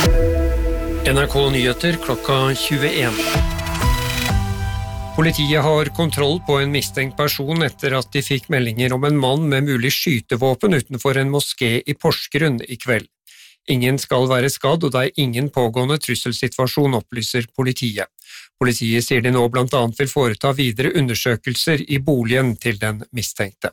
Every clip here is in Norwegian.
NRK Nyheter klokka 21. Politiet har kontroll på en mistenkt person etter at de fikk meldinger om en mann med mulig skytevåpen utenfor en moské i Porsgrunn i kveld. Ingen skal være skadd, og det er ingen pågående trusselsituasjon, opplyser politiet. Politiet sier de nå blant annet vil foreta videre undersøkelser i boligen til den mistenkte.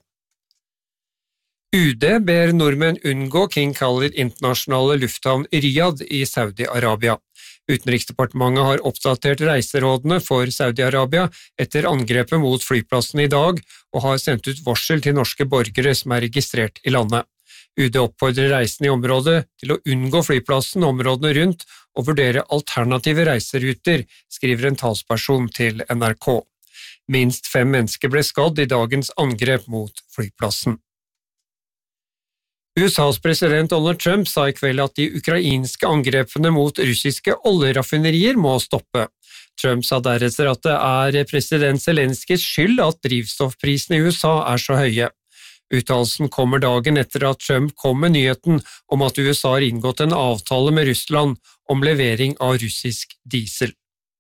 UD ber nordmenn unngå King Khalid internasjonale lufthavn i Riyadh i Saudi-Arabia. Utenriksdepartementet har oppdatert reiserådene for Saudi-Arabia etter angrepet mot flyplassen i dag, og har sendt ut varsel til norske borgere som er registrert i landet. UD oppfordrer reisende i området til å unngå flyplassen og områdene rundt og vurdere alternative reiseruter, skriver en talsperson til NRK. Minst 5 mennesker ble skadd i dagens angrep mot flyplassen. USAs president Donald Trump sa i kveld at de ukrainske angrepene mot russiske oljeraffinerier må stoppe. Trump sa deretter at det er president Zelenskys skyld at drivstoffprisene i USA er så høye. Uttalelsen kommer dagen etter at Trump kom med nyheten om at USA har inngått en avtale med Russland om levering av russisk diesel.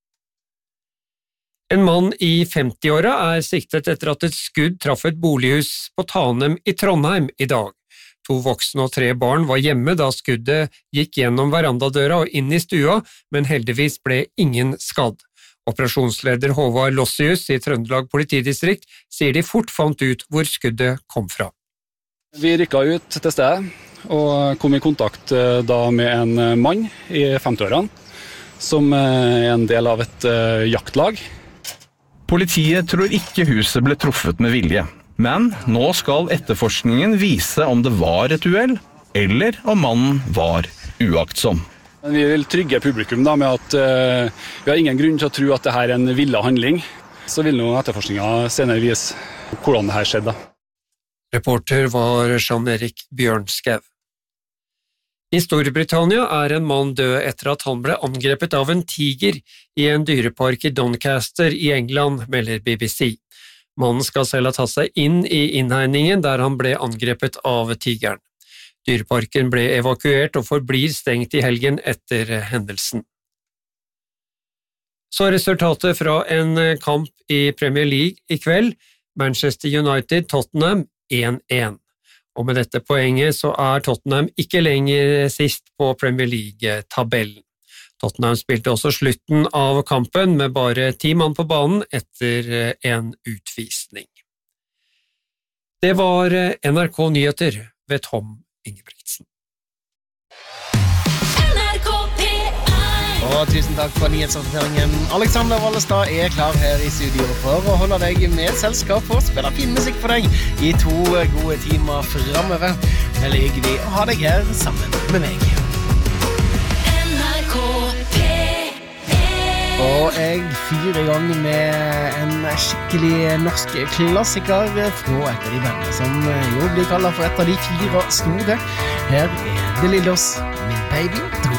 En mann i 50-åra er siktet etter at et skudd traff et bolighus på Tanem i Trondheim i dag. 2 voksne og 3 barn var hjemme da skuddet gikk gjennom verandadøra og inn i stua, men heldigvis ble ingen skadd. Operasjonsleder Håvard Lossius i Trøndelag politidistrikt sier de fort fant ut hvor skuddet kom fra. Vi rykket ut til stedet og kom i kontakt da med en mann i 50-årene som er en del av et jaktlag. Politiet tror ikke huset ble truffet med vilje, men nå skal etterforskningen vise om det var et uhell, eller om mannen var uaktsom. Vi vil trygge publikum da, med at vi har ingen grunn til å tro at dette er en villet handling. Så vil nå etterforskningen senere vise hvordan dette skjedde. Reporter var Jean-Erik Bjørnskau. I Storbritannia er en mann død etter at han ble angrepet av en tiger i en dyrepark i Doncaster i England, melder BBC. Mannen skal selv ha tatt seg inn i innhegningen der han ble angrepet av tigeren. Dyreparken ble evakuert og forblir stengt i helgen etter hendelsen. Så resultatet fra en kamp i Premier League i kveld, Manchester United-Tottenham 1-1. Og med dette poenget så er Tottenham ikke lenger sist på Premier League-tabellen. Tottenham spilte også slutten av kampen med bare 10 mann på banen etter en utvisning. Det var NRK Nyheter ved Tom Ingebrigtsen. Og tusen takk for nyhetsoppdateringen. Alexander Wallestad er klar her i studio for å holde deg med selskap og spille fin musikk for deg i 2 gode timer fremover. Veldig hyggelig å ha deg her sammen med meg. Og jeg fyrer i gang med en skikkelig norsk klassiker fra et av de bandene som jo blir kallet for et av de 4 store. Her er The Lillos, Min Baby 2.